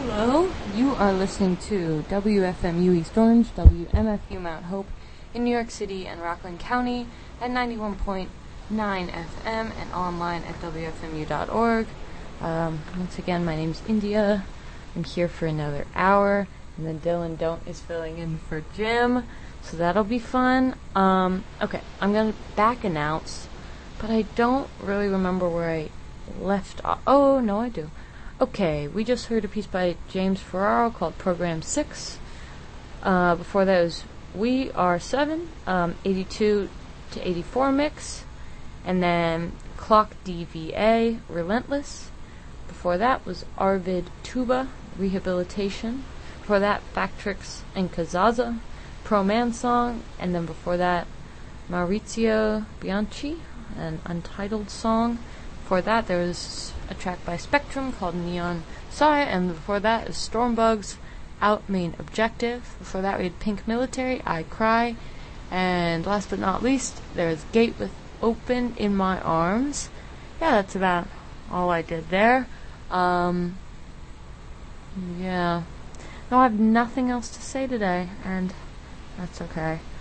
Hello, you are listening to WFMU East Orange, WMFU Mount Hope in New York City and Rockland County at 91.9 FM and online at WFMU.org. Once again, my name's India. I'm here for another hour, and then Dylan Don't is filling in for Jim, so that'll be fun. Okay, I'm going to back announce, but I don't really remember where I left off. Oh, no, I do. Okay, we just heard a piece by James Ferraro called Program 6. Before that was We Are 7, 82 to 84 mix. And then Clock DVA, Relentless. Before that was Arvid Tuba, Rehabilitation. Before that, Bactrix and Kazaza, Pro Man Song. And then before that, Maurizio Bianchi, an untitled song. Before that, there was a track by Spectrum called Neon Sigh, and before that is Stormbugs, Out Main Objective. Before that, we had Pink Military, I Cry, and last but not least, there's Gate with Open in My Arms. Yeah, that's about all I did there. Yeah. No, I have nothing else to say today, and that's okay.